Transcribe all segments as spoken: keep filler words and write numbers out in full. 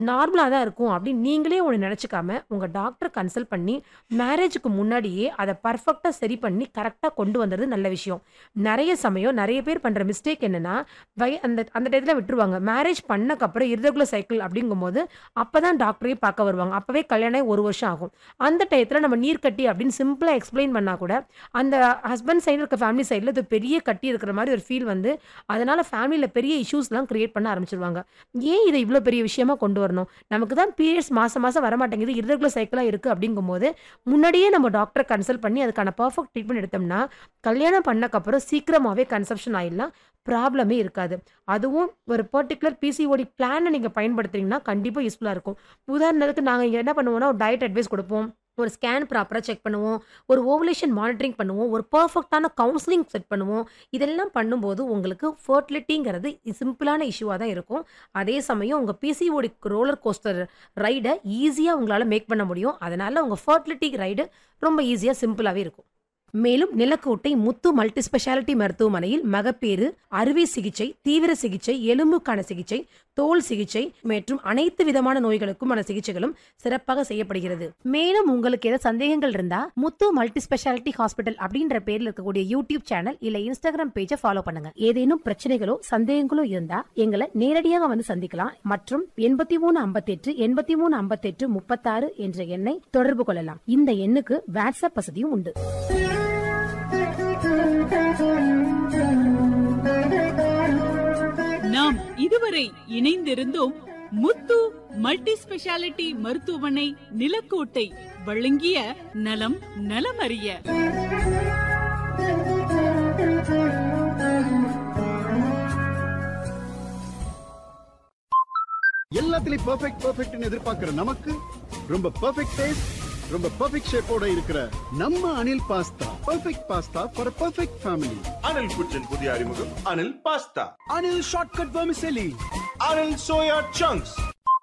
நார்மலா தான் இருக்கும் அப்படின்னு நீங்களே ஒண்ணு நினைச்சுக்காம, உங்க டாக்டர கன்சல்ட் பண்ணி, மேரேஜுக்கு முன்னாடியே அத பெர்ஃபெக்ட்டா சரி பண்ணி கரெக்ட்டா கொண்டு வந்தது நல்ல விஷயம். நெறைய சமயம் நெறைய பேர் பண்ற மிஸ்டேக் என்னன்னா, வய அந்த அந்த டயத்துல விட்டுருவாங்க. மேரேஜ் பண்ணக்கப்புறம் இர்ரெகுலர் சைக்கிள் அப்படிங்கும்போது, அப்பதான் டாக்டரயே பார்க்க வருவாங்க. அப்பவே கல்யாணம் ஆகி ஒரு வருஷம் ஆகும். அந்த டயத்துல நம்ம நீர் கட்டி அப்படின்னு சிம்பிளா எக்ஸ்ப்ளைன் பண்ணா கூட, அந்த ஹஸ்பண்ட் சைடுல இருக்க ஃபேமிலி சைடுல இது பெரிய கட்டி இருக்கிற மாரி ஒரு ஃபீல் வந்து, அதனால ஃபேமிலில பெரிய இஷ்யூஸ்லாம் கிரியேட் பண்ண ஆரம்பிச்சுருவாங்க. ஏன் இத இவ்ளோ பெரிய விஷயமா கொண்டு வரணும்? நமக்கு தான் பீரியட்ஸ் மாசம் மாசம் வரமாட்டேங்குது. இர்ரெகுலர் சைக்கிளா இருக்கு அப்படிங்கும்போது, முன்னாடியே நம்ம டாக்டர கன்சல்ட் பண்ணி அதுக்கான பெர்ஃபெக்ட் ட்ரீட்மெண்ட் எடுத்தோம்னா, கல்யாணம் பண்ணக்கப்புறம் சீக்கிரமாவே கன்செப்ஷன் ஆயிடலாம். ப்ராப்ளமே இருக்காது. அதுவும் ஒரு பர்ட்டிகுலர் பிசிஓடி பிளான நீங்க பயன்படுத்துறீங்கன்னா, கண்டிப்பா யூஸ்ஃபுல்லா இருக்கும். உதாரணத்துக்கு நாங்க இங்க என்ன பண்ணுவோம்னா, ஒரு டயட் அட்வைஸ் குடுப்போம். ஒரு ஸ்கேன் ப்ராப்பரா செக் பண்ணுவோம். ஒரு ஓவுலேஷன் மானிட்டரிங் பண்ணுவோம். ஒரு பெர்ஃபெக்ட்டான கவுன்சிலிங் செட் பண்ணுவோம். இதெல்லாம் பண்ணும்போது உங்களுக்கு ஃபெர்டிலிட்டிங்கிறது சிம்பிளான இஷ்யூவா தான் இருக்கும். அதே சமயம் உங்க பிசிஓடி ரோலர் கோஸ்டர் ரைட ஈஸியா உங்களால மேக் பண்ண முடியும். அதனால உங்க ஃபெர்டிலிட்டி ரைடு ரொம்ப ஈஸியா, சிம்பிளாவே இருக்கும். மேலும் நிலக்கோட்டை முத்து மல்டி ஸ்பெஷாலிட்டி மருத்துவமனையில் மகப்பேறு, அறுவை சிகிச்சை, தீவிர சிகிச்சை, எலும்புக்கான சிகிச்சை, தோல் சிகிச்சை மற்றும் அனைத்து விதமான நோய்களுக்குமான சிகிச்சைகளும் சிறப்பாக செய்யப்படுகிறது. மேலும் உங்களுக்கு ஏதாவது சந்தேகங்கள் இருந்தா முத்து மல்டி ஸ்பெஷாலிட்டி ஹாஸ்பிட்டல் அப்படின்ற பேர்ல இருக்கக்கூடிய யூடியூப் சேனல் இல்ல இன்ஸ்டாகிராம் பேஜை ஃபாலோ பண்ணுங்க. ஏதேனும் பிரச்சனைகளோ சந்தேகங்களோ இருந்தா எங்களை நேரடியாக வந்து சந்திக்கலாம். மற்றும் எண்பத்தி மூணு ஐம்பத்தி எட்டு எண்பத்தி மூணு ஐம்பத்தி எட்டு முப்பத்தாறு என்ற எண்ணை தொடர்பு கொள்ளலாம். இந்த எண்ணுக்கு வாட்ஸ்அப் வசதியும் உண்டு. நாம் இதுவரை இணைந்திருந்தோம் முத்து மல்டி ஸ்பெஷாலிட்டி மருத்துவமனை நிலக்கோட்டை வழங்கிய நலம் நலமறிய. எல்லாத்துலயும் பெர்ஃபெக்ட் பெர்ஃபெக்ட்னு எதிர்பார்க்கிற நமக்கு ரொம்ப பெர்ஃபெக்ட் டேஸ்ட், ரொம்ப பெர்ஃபெக்ட் ஷேப்போட இருக்கிற நம்ம Anil pasta. Perfect pasta for perfect family. Anil குச்சின் புதிய அறிமுகம் Anil pasta. Anil shortcut vermicelli. Anil soya chunks.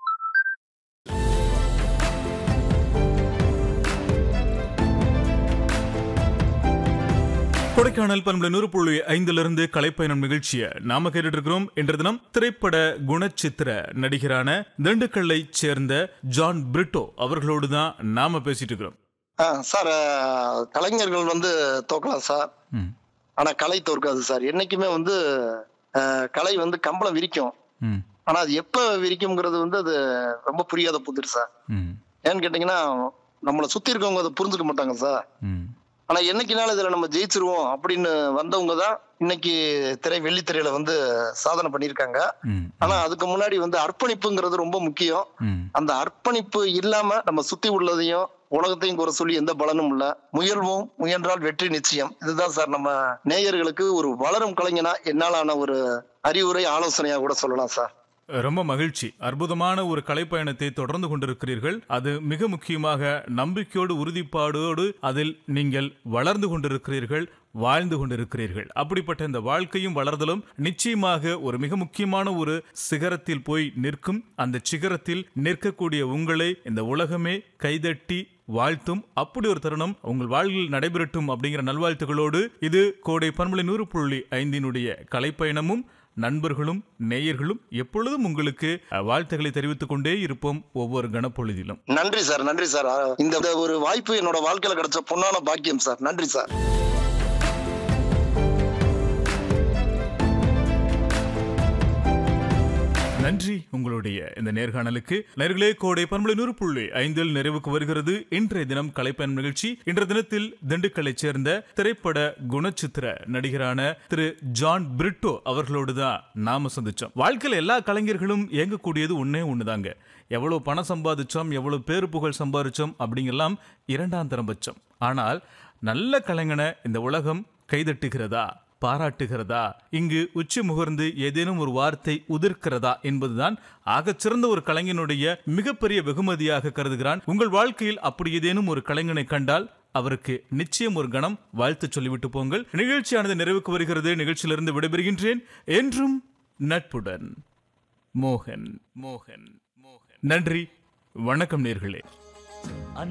Kodaikanal பண்பலை நூறு புள்ளி ஐந்திலிருந்து கலைப்பயணம் நிகழ்ச்சியை நாம கேட்டுட்டு இருக்கிறோம். இன்று தினம் திரைப்பட குணச்சித்திர நடிகரான திண்டுக்கல்லை சேர்ந்த ஜான் பிரிட்டோ அவர்களோடு தான் நாம பேசிட்டு இருக்கிறோம். சார், கலைஞர்கள் வந்து தோக்கலாம் சார், ஆனா கலை தோற்காது சார். என்னைக்குமே வந்து கலை வந்து கம்பளம் விரிக்கும், ஆனா அது எப்ப விரிக்கும்ங்கிறது வந்து அது ரொம்ப புரியாத புதிர் சார். ஏன்னு கேட்டீங்கன்னா, நம்மளை சுத்தி இருக்கவங்க அதை புரிஞ்சுக்க மாட்டாங்க சார். ஆனா என்னைக்குனாலும் இதுல நம்ம ஜெயிச்சிருவோம் அப்படின்னு வந்தவங்க தான் இன்னைக்கு திரை வெள்ளித்திரையில வந்து சாதனை பண்ணிருக்காங்க. ஆனா அதுக்கு முன்னாடி வந்து அர்ப்பணிப்புங்கிறது ரொம்ப முக்கியம். அந்த அர்ப்பணிப்பு இல்லாம நம்ம சுத்தி உள்ளதையும் உலகத்தையும் குறை சொல்லி எந்த பலனும் இல்ல. முயல்வோம், முயன்றால் வெற்றி நிச்சயம். இதுதான் சார் நம்ம நேயர்களுக்கு ஒரு வளரும் கலைஞனா என்னாலான ஒரு அறிவுரை, ஆலோசனையா கூட சொல்லலாம் சார். ரொம்ப மகிழ்ச்சி. அற்புதமான ஒரு கலைப்பயணத்தை தொடர்ந்து கொண்டிருக்கிறீர்கள். அது மிக முக்கியமாக நம்பிக்கையோடு, உறுதிப்பாடோடு அதில் நீங்கள் வளர்ந்து கொண்டிருக்கிறீர்கள், வாழ்ந்து கொண்டிருக்கிறீர்கள். அப்படிப்பட்ட இந்த வாழ்க்கையும் வளர்தலும் நிச்சயமாக ஒரு மிக முக்கியமான ஒரு சிகரத்தில் போய் நிற்கும். அந்த சிகரத்தில் நிற்கக்கூடிய உங்களை இந்த உலகமே கைதட்டி வாழ்த்தும். அப்படி ஒரு தருணம் உங்கள் வாழ்வில் நடைபெறட்டும் அப்படிங்கிற நல்வாழ்த்துகளோடு இது கோடை பண்பலை நூறு புள்ளி ஐந்தினுடைய கலைப்பயணமும் நண்பர்களும் நேயர்களும் எப்பொழுதும் உங்களுக்கு வாழ்த்துக்களை தெரிவித்துக் கொண்டே இருப்போம் ஒவ்வொரு கணப்பொழுதிலும். நன்றி சார், நன்றி சார். இந்த ஒரு வாய்ப்பு என்னோட வாழ்க்கையில கிடைச்ச பொன்னான பாக்கியம் சார். நன்றி சார். நன்றி உங்களுடைய இந்த நேர்காணலுக்கு. நேர்களே, கோடை பண்பலை நூறு புள்ளி ஐந்தில் நிறைவுக்கு வருகிறது இன்றைய தினம் கலைப்பயணம் நிகழ்ச்சி. இன்றைய தினத்தில் திண்டுக்கல்லை சேர்ந்த திரைப்பட குணச்சித்திர நடிகரான திரு ஜான் பிரிட்டோ அவர்களோடு தான் நாம சந்திச்சோம். வாழ்க்கையில எல்லா கலைஞர்களும் இயங்கக்கூடியது ஒன்னே ஒண்ணுதாங்க. எவ்வளவு பணம் சம்பாதிச்சோம், எவ்வளவு பேரு புகழ் சம்பாதிச்சோம் அப்படிங்கெல்லாம் இரண்டாம் தரம் பட்சம். ஆனால் நல்ல கலைஞனை இந்த உலகம் கைதட்டுகிறதா, பாராட்டுகிறதா, இங்கு உச்சி முகர்ந்து ஏதேனும் ஒரு வார்த்தை உதிர்க்கிறதா என்பதுதான் ஆகச்சிறந்த ஒரு கலைஞனுடைய மிகப்பெரிய வெகுமதியாக கருதுகிறான். உங்கள் வாழ்க்கையில் அப்படி ஏதேனும் ஒரு கலைஞனை கண்டால் அவருக்கு நிச்சயம் ஒரு கணம் வாழ்த்து சொல்லிவிட்டு போங்கள். நிகழ்ச்சியானது நிறைவுக்கு வருகிறது. நிகழ்ச்சியிலிருந்து விடைபெறுகின்றேன். என்றும் நட்புடன் மோகன். மோகன் மோகன் நன்றி, வணக்கம் நேர்களே.